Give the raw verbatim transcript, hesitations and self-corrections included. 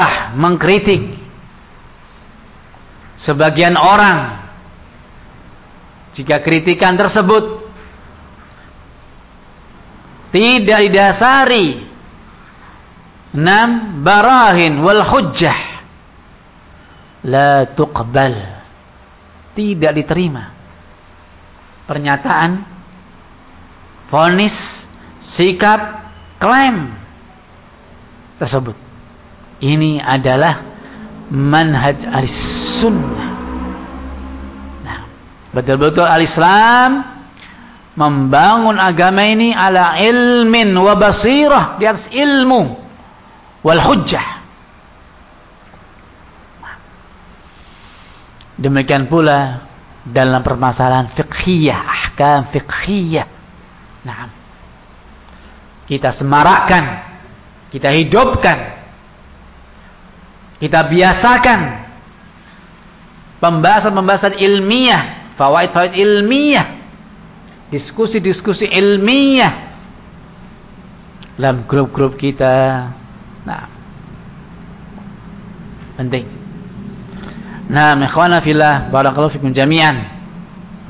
mengkritik sebagian orang jika kritikan tersebut tidak didasari enam barahin wal hujjah la tuqbal, tidak diterima pernyataan, vonis, sikap, klaim tersebut. Ini adalah manhaj al-sunnah. Nah, betul-betul al-Islam membangun agama ini ala ilmin wa basirah, di atas ilmu wal hujjah. Demikian pula dalam permasalahan fiqhiyah, ahkam fiqhiyah. Nah, kita semarakkan, kita hidupkan, kita biasakan pembahasan-pembahasan ilmiah, fawaid-fawaid ilmiah, diskusi-diskusi ilmiah dalam grup-grup kita. Nah, penting. Nah, ikhwana fillah, barakallahu fikum jami'an.